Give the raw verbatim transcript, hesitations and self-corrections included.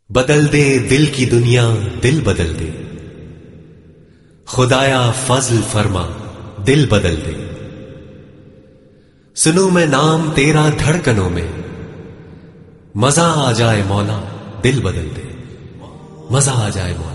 बदल दे दिल की दुनिया, दिल बदल दे, खुदाया फजल फरमा, दिल बदल दे। सुनूं मैं नाम तेरा धड़कनों में, मजा आ जाए मौला, दिल बदल दे, मजा आ जाए मौला।